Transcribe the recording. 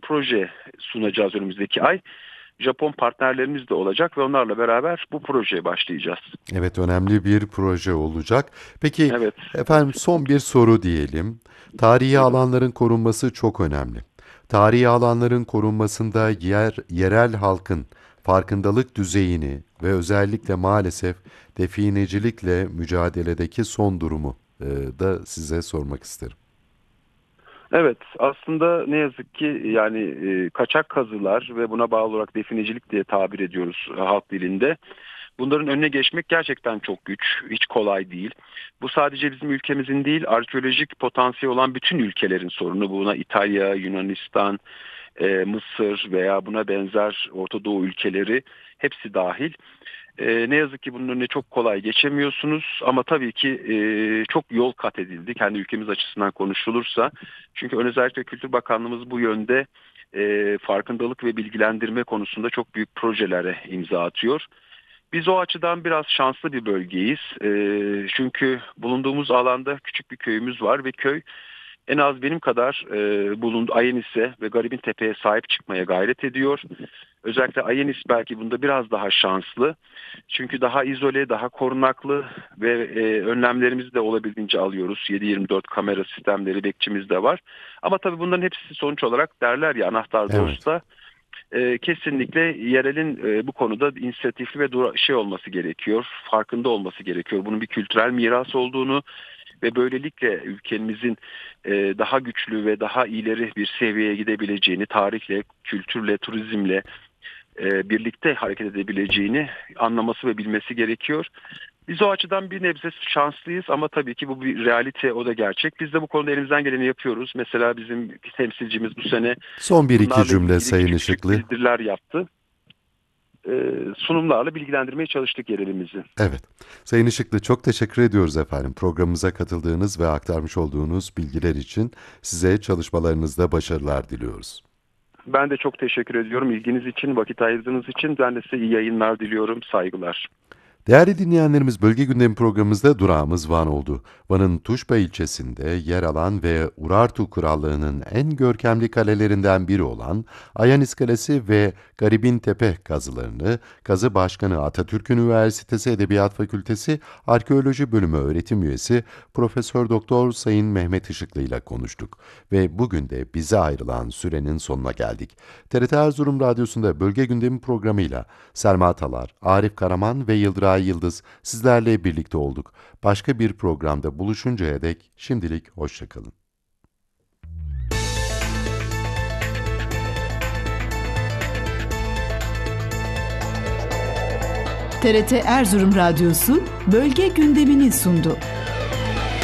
proje sunacağız önümüzdeki ay. Japon partnerlerimiz de olacak ve onlarla beraber bu projeye başlayacağız. Evet, önemli bir proje olacak. Peki Evet. efendim, son bir soru diyelim. Tarihi Buyurun. alanların korunması çok önemli. Tarihi alanların korunmasında yerel halkın farkındalık düzeyini ve özellikle maalesef definecilikle mücadeledeki son durumu da size sormak isterim. Evet, aslında ne yazık ki yani kaçak kazılar ve buna bağlı olarak definecilik diye tabir ediyoruz halk dilinde. Bunların önüne geçmek gerçekten çok güç, hiç kolay değil. Bu sadece bizim ülkemizin değil, arkeolojik potansiyeli olan bütün ülkelerin sorunu. Buna İtalya, Yunanistan, Mısır veya buna benzer Orta Doğu ülkeleri hepsi dahil. Ne yazık ki bunun önüne çok kolay geçemiyorsunuz ama tabii ki çok yol kat edildi kendi ülkemiz açısından konuşulursa. Çünkü özellikle Kültür Bakanlığımız bu yönde farkındalık ve bilgilendirme konusunda çok büyük projelere imza atıyor. Biz o açıdan biraz şanslı bir bölgeyiz. Çünkü bulunduğumuz alanda küçük bir köyümüz var ve köy en az benim kadar Ayenis'e ve Garibintepe'ye sahip çıkmaya gayret ediyor. Özellikle Ayenis belki bunda biraz daha şanslı. Çünkü daha izole, daha korunaklı ve önlemlerimizi de olabildiğince alıyoruz. 7/24 kamera sistemleri bekçimiz de var. Ama tabii bunların hepsi sonuç olarak derler ya anahtar Evet. dosta. Kesinlikle yerelin bu konuda inisiyatifli ve olması gerekiyor. Farkında olması gerekiyor. Bunun bir kültürel miras olduğunu ve böylelikle ülkemizin daha güçlü ve daha ileri bir seviyeye gidebileceğini, tarihle, kültürle, turizmle birlikte hareket edebileceğini anlaması ve bilmesi gerekiyor. Biz o açıdan bir nebze şanslıyız ama tabii ki bu bir realite, o da gerçek. Biz de bu konuda elimizden geleni yapıyoruz. Mesela bizim temsilcimiz bu sene Son bir iki bunlarla cümle ilgili Sayın küçük küçük Işıklı. bildiriler yaptı. Sunumlarla bilgilendirmeye çalıştık yerelimizi. Evet. Sayın Işıklı, çok teşekkür ediyoruz efendim. Programımıza katıldığınız ve aktarmış olduğunuz bilgiler için size çalışmalarınızda başarılar diliyoruz. Ben de çok teşekkür ediyorum ilginiz için, vakit ayırdığınız için. Ben de size iyi yayınlar diliyorum. Saygılar. Değerli dinleyenlerimiz, Bölge Gündemi programımızda durağımız Van oldu. Van'ın Tuşba ilçesinde yer alan ve Urartu Krallığı'nın en görkemli kalelerinden biri olan Ayanis Kalesi ve Garibintepe kazılarını Kazı Başkanı Atatürk Üniversitesi Edebiyat Fakültesi Arkeoloji Bölümü öğretim üyesi Profesör Doktor Sayın Mehmet Işıklı ile konuştuk. Ve bugün de bize ayrılan sürenin sonuna geldik. TRT Erzurum Radyosu'nda Bölge Gündemi programıyla Selma Talar, Arif Karaman ve Yıldıray Yıldız sizlerle birlikte olduk. Başka bir programda buluşuncaya dek şimdilik hoşçakalın. TRT Erzurum Radyosu bölge gündemini sundu.